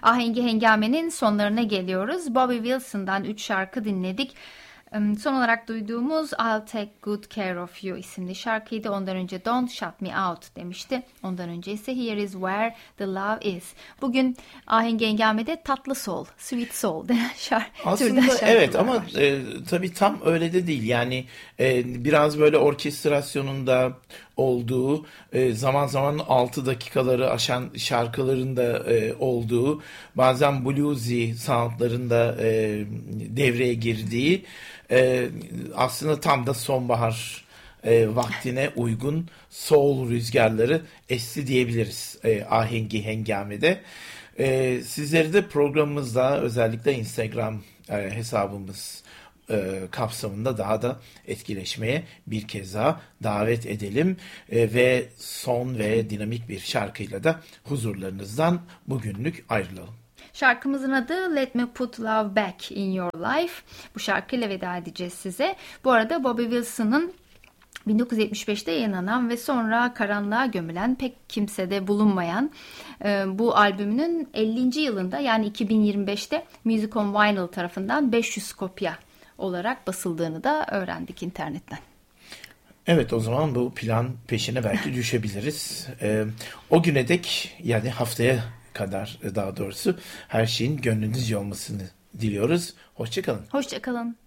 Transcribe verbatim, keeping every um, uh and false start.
Ahengi Hengame'nin sonlarına geliyoruz. Bobby Wilson'dan üç şarkı dinledik. Son olarak duyduğumuz I'll Take Good Care of You isimli şarkıydı. Ondan önce Don't Shut Me Out demişti. Ondan önce ise Here Is Where The Love Is. Bugün Ahengi Hengame'de tatlı soul, sweet soul denen şarkı. Aslında evet ama e, tabii tam öyle de değil. Yani e, biraz böyle orkestrasyonunda olduğu, e, zaman zaman altı dakikaları aşan şarkıların da e, olduğu, bazen bluesy soundların e, devreye girdiği, e, aslında tam da sonbahar e, vaktine uygun soul rüzgarları esti diyebiliriz e, Ahengi Hengame'de. E, sizleri de programımızda, özellikle Instagram e, hesabımız E, kapsamında daha da etkileşmeye bir kez daha davet edelim e, ve son ve dinamik bir şarkıyla da huzurlarınızdan bugünlük ayrılalım. Şarkımızın adı Let Me Put Love Back in Your Life. Bu şarkıyla veda edeceğiz size. Bu arada Bobby Wilson'ın bin dokuz yüz yetmiş beşte yayınlanan ve sonra karanlığa gömülen, pek kimsede bulunmayan e, bu albümünün ellinci yılında, yani iki bin yirmi beşte Music on Vinyl tarafından beş yüz kopya olarak basıldığını da öğrendik internetten. Evet, o zaman bu plan peşine belki düşebiliriz. Ee, o güne dek, yani haftaya kadar daha doğrusu, her şeyin gönlünüzce olmasını diliyoruz. Hoşça kalın. Hoşça kalın.